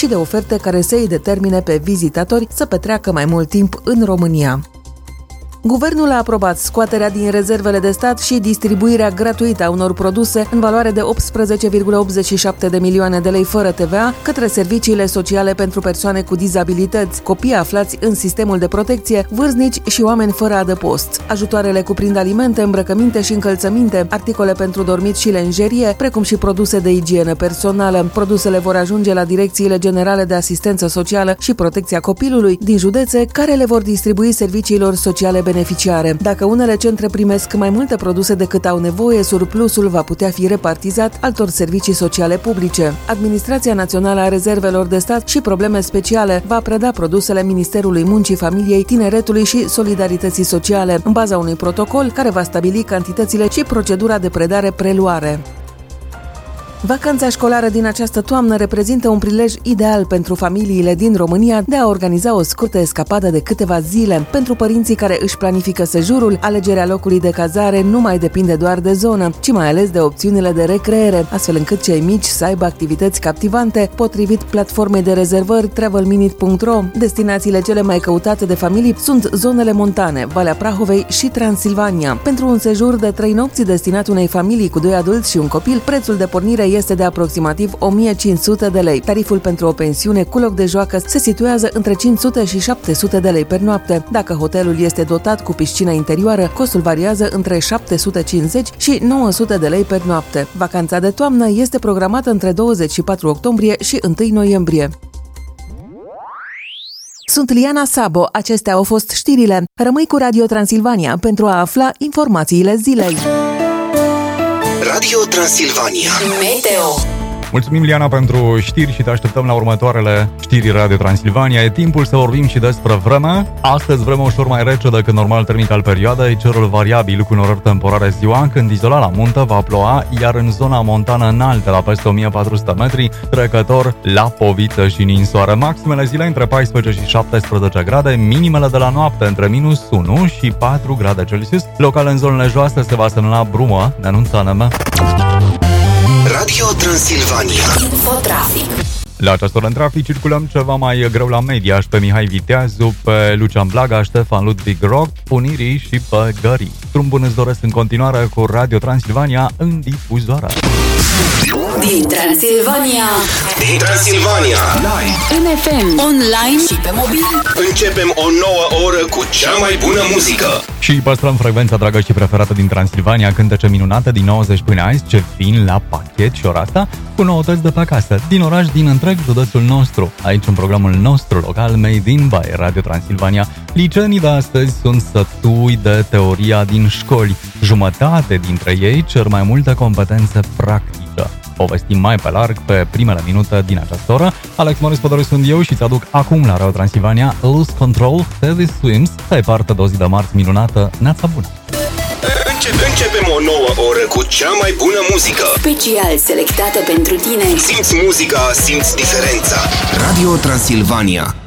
și de oferte care să îi determine pe vizitatori să petreacă mai mult timp în România. Guvernul a aprobat scoaterea din rezervele de stat și distribuirea gratuită a unor produse în valoare de 18,87 de milioane de lei fără TVA către serviciile sociale pentru persoane cu dizabilități, copii aflați în sistemul de protecție, vârstnici și oameni fără adăpost. Ajutoarele cuprind alimente, îmbrăcăminte și încălțăminte, articole pentru dormit și lenjerie, precum și produse de igienă personală. Produsele vor ajunge la direcțiile generale de asistență socială și protecția copilului din județe, care le vor distribui serviciilor sociale beneficiare. Dacă unele centre primesc mai multe produse decât au nevoie, surplusul va putea fi repartizat altor servicii sociale publice. Administrația Națională a Rezervelor de Stat și Probleme Speciale va preda produsele Ministerului Muncii, Familiei, Tineretului și Solidarității Sociale, în baza unui protocol care va stabili cantitățile și procedura de predare-preluare. Vacanța școlară din această toamnă reprezintă un prilej ideal pentru familiile din România de a organiza o scurtă escapadă de câteva zile. Pentru părinții care își planifică sejurul, alegerea locului de cazare nu mai depinde doar de zonă, ci mai ales de opțiunile de recreere, astfel încât cei mici să aibă activități captivante, potrivit platformei de rezervări travelminute.ro. Destinațiile cele mai căutate de familii sunt zonele montane, Valea Prahovei și Transilvania. Pentru un sejur de 3 nopți destinat unei familii cu 2 adulți și un copil, prețul de pornire este de aproximativ 1500 de lei. Tariful pentru o pensiune cu loc de joacă se situează între 500 și 700 de lei per noapte. Dacă hotelul este dotat cu piscină interioară, costul variază între 750 și 900 de lei per noapte. Vacanța de toamnă este programată între 24 octombrie și 1 noiembrie. Sunt Liana Sabo, acestea au fost știrile. Rămâi cu Radio Transilvania pentru a afla informațiile zilei. Radio Transilvania Meteo. Mulțumim, Liana, pentru știri și te așteptăm la următoarele știri Radio Transilvania. E timpul să vorbim și despre vreme. Astăzi vreme ușor mai rece decât normal termic al perioadei, cerul variabil cu norări temporare ziua, când izolat la muntă va ploua, iar în zona montană înaltă, la peste 1400 metri, trecător la poviță și ninsoare. Maximele zilei între 14 și 17 grade, minimele de la noapte între minus 1 și 4 grade Celsius. Local în zonele joase se va semnala brumă, ne anunță ANM. Radio Transilvania. Infotrafic. La această oră în trafic circulăm ceva mai greu la Mediaș, pe Mihai Viteazu, pe Lucian Blaga, Ștefan Ludwig Rock, Unirii și pe Gării. Drum bun îți doresc în continuare cu Radio Transilvania în difuzoare. Din Transilvania. Din Transilvania. Live. În FM, online și pe mobil. Începem o nouă oră cu cea mai bună muzică. Și păstrăm frecvența dragă și preferată din Transilvania, cântece minunate din 90 până azi, ce vin la pachet și ora asta cu noutăți de pe acasă, din oraș, din întreg județul nostru. Aici în programul nostru local Made in by Radio Transilvania. Liceenii de astăzi sunt sătui de teoria din școli. Jumătate dintre ei cer mai multe competențe practice. Povestim mai pe larg pe primele minute din această oră. Alex Moris Pădăru sunt eu și îți aduc acum la Radio Transilvania Lose Control, Heavy Swims. Ai parte de o zi de marți minunată, neața bună! Începem o nouă oră cu cea mai bună muzică. Special selectată pentru tine. Simți muzica, simți diferența. Radio Transilvania.